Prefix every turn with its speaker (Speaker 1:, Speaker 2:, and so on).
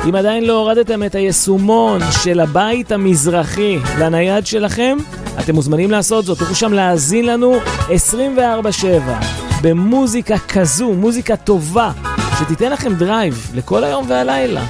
Speaker 1: אם עדיין לא הורדתם את היישומון של הבית המזרחי לנייד שלכם, אתם מוזמנים לעשות זאת. תוכלו שם להאזין לנו 24/7 במוזיקה כזו, מוזיקה טובה, שתיתן לכם דרייב לכל היום והלילה.